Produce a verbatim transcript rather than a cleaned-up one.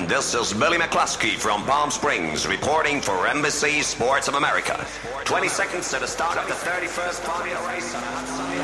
This is Billy McCluskey from Palm Springs reporting for N B C Sports of America. twenty seconds to the start of the thirty-first Formula race on a hot Sunday